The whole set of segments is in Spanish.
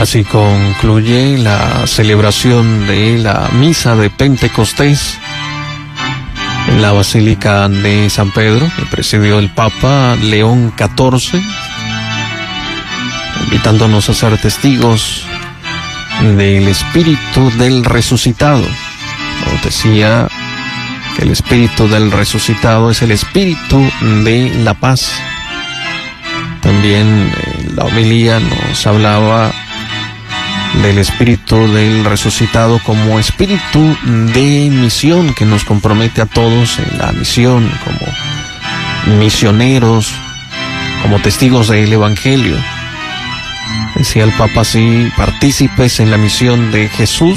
Así concluye la celebración de la misa de Pentecostés en la Basílica de San Pedro, que presidió el Papa León XIV, invitándonos a ser testigos del Espíritu del Resucitado. Nos decía que el Espíritu del Resucitado es el Espíritu de la paz. También la homilía nos hablaba del Espíritu del Resucitado como espíritu de misión que nos compromete a todos en la misión, como misioneros, como testigos del Evangelio. Decía el Papa así: partícipes en la misión de Jesús,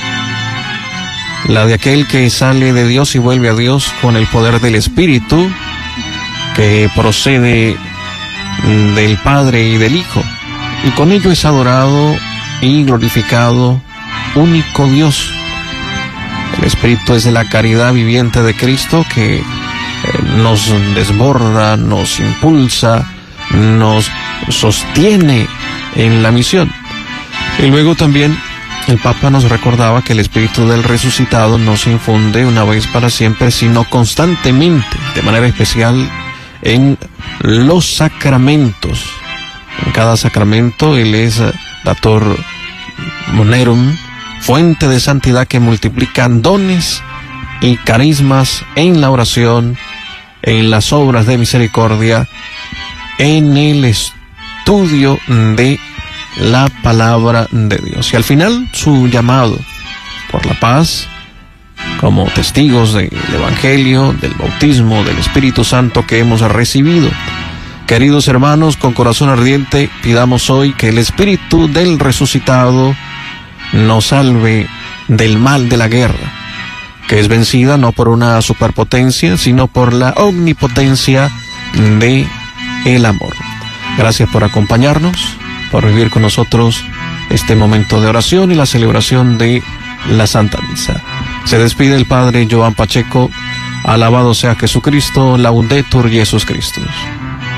la de aquel que sale de Dios y vuelve a Dios con el poder del Espíritu, que procede del Padre y del Hijo, y con ello es adorado y glorificado único Dios. El Espíritu es la caridad viviente de Cristo que nos desborda, nos impulsa, nos sostiene en la misión. Y luego también el Papa nos recordaba que el Espíritu del Resucitado no se infunde una vez para siempre, sino constantemente, de manera especial en los sacramentos. En cada sacramento Él es dator monerum, fuente de santidad que multiplica dones y carismas en la oración, en las obras de misericordia, en el estudio de la palabra de Dios. Y al final su llamado por la paz, como testigos del Evangelio, del bautismo, del Espíritu Santo que hemos recibido. Queridos hermanos, con corazón ardiente, pidamos hoy que el Espíritu del Resucitado nos salve del mal de la guerra, que es vencida no por una superpotencia, sino por la omnipotencia de el amor. Gracias por acompañarnos, por vivir con nosotros este momento de oración y la celebración de la Santa Misa. Se despide el Padre Joan Pacheco. Alabado sea Jesucristo, Laudetur Jesus Christus.